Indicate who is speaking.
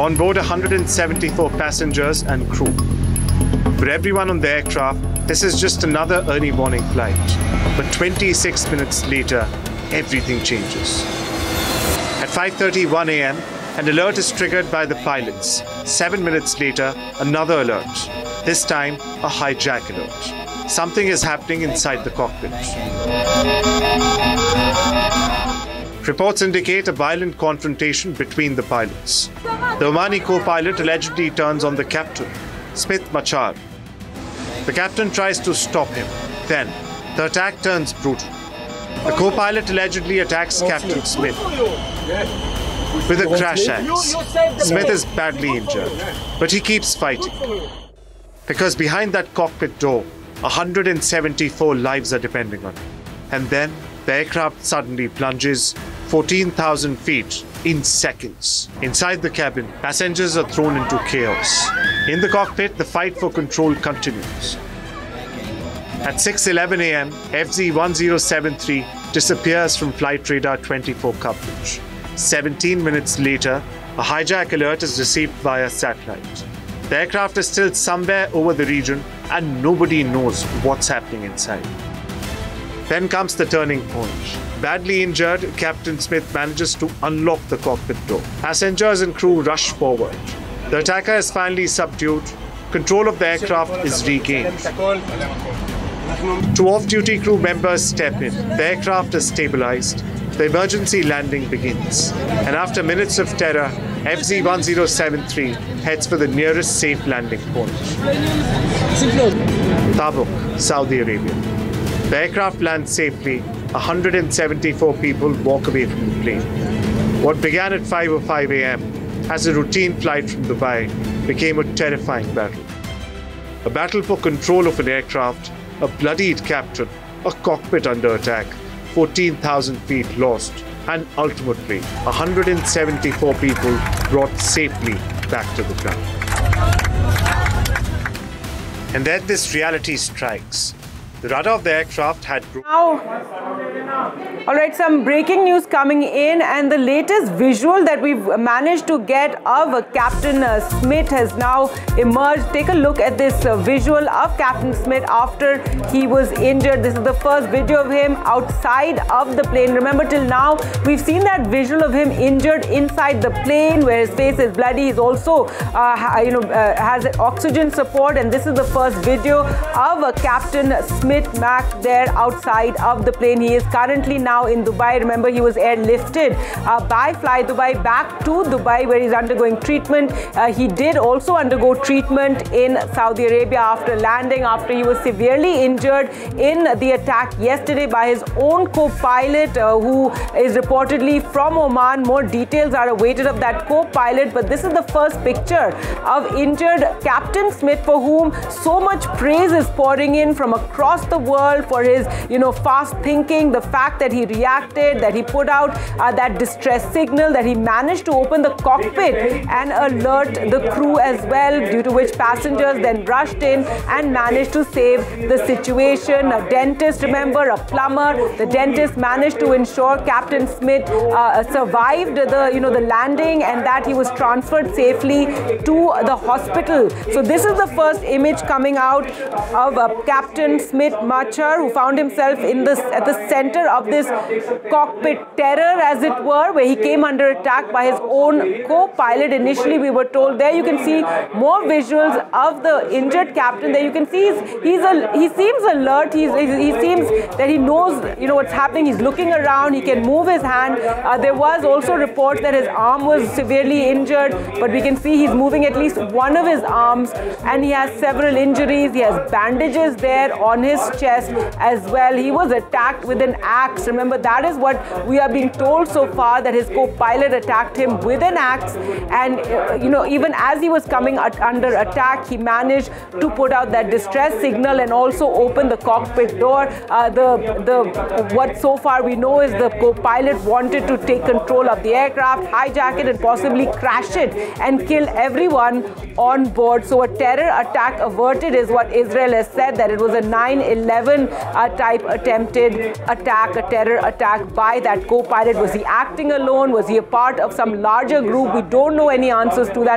Speaker 1: On board 174 passengers and crew. For everyone on the aircraft, this is just another early morning flight. But 26 minutes later, everything changes. At 5:31 a.m., an alert is triggered by the pilots. 7 minutes later, another alert. This time, a hijack alert. Something is happening inside the cockpit. Reports indicate a violent confrontation between the pilots. The Omani co-pilot allegedly turns on the captain, Smith Machar. The captain tries to stop him. Then, the attack turns brutal. The co-pilot allegedly attacks Captain Smith with a crash axe. Smith is badly injured, but he keeps fighting. Because behind that cockpit door, 174 lives are depending on it. And then, the aircraft suddenly plunges 14,000 feet in seconds. Inside the cabin, passengers are thrown into chaos. In the cockpit, the fight for control continues. At 6:11 a.m., FZ-1073 disappears from Flight Radar 24 coverage. 17 minutes later, a hijack alert is received via satellite. The aircraft is still somewhere over the region and nobody knows what's happening inside. Then comes the turning point. Badly injured, Captain Smith manages to unlock the cockpit door. Passengers and crew rush forward. The attacker is finally subdued. Control of the aircraft is regained. Two off-duty crew members step in. The aircraft is stabilized. The emergency landing begins. And after minutes of terror, FZ-1073 heads for the nearest safe landing point. Tabuk, Saudi Arabia. The aircraft lands safely. 174 people walk away from the plane. What began at 5:05 a.m. as a routine flight from Dubai became a terrifying battle. A battle for control of an aircraft, a bloodied captain, a cockpit under attack, 14,000 feet lost, and ultimately 174 people brought safely back to the ground. And then this reality strikes. The rudder of the aircraft had
Speaker 2: All right, some breaking news coming in, and the latest visual that we've managed to get of Captain Smith has now emerged. Take a look at this visual of Captain Smith after he was injured. This is the first video of him outside of the plane. Remember, till now we've seen that visual of him injured inside the plane where his face is bloody. He's also has oxygen support, and this is the first video of Captain Smith Mac there outside of the plane. He is currently now in Dubai. Remember, he was airlifted by Fly Dubai back to Dubai, where he's undergoing treatment. He did also undergo treatment in Saudi Arabia after landing, after he was severely injured in the attack yesterday by his own co-pilot, who is reportedly from Oman. More details are awaited of that co-pilot, but this is the first picture of injured Captain Smith, for whom so much praise is pouring in from across the world for his, fast thinking, the fact that he reacted, that he put out that distress signal, that he managed to open the cockpit and alert the crew as well, due to which passengers then rushed in and managed to save the situation. A dentist, remember, a plumber, the dentist managed to ensure Captain Smith survived the landing, and that he was transferred safely to the hospital. So this is the first image coming out of Captain Smith Machar, who found himself at the center of this cockpit terror, as it were, where he came under attack by his own co-pilot. Initially, we were told. There you can see more visuals of the injured captain. There you can see he seems alert. He seems that he knows what's happening. He's looking around. He can move his hand. There was also reports that his arm was severely injured, but we can see he's moving at least one of his arms, and he has several injuries. He has bandages there on his chest as well. He was attacked with an axe. Remember, that is what we are being told so far, that his co-pilot attacked him with an axe, and even as he was coming under attack, he managed to put out that distress signal and also open the cockpit door. What so far we know is the co-pilot wanted to take control of the aircraft, hijack it, and possibly crash it and kill everyone on board. So a terror attack averted is what Israel has said, that it was a 9/11 type attempted attack, a terror attack by that co-pilot. Was he acting alone? Was he a part of some larger group? We don't know any answers to that.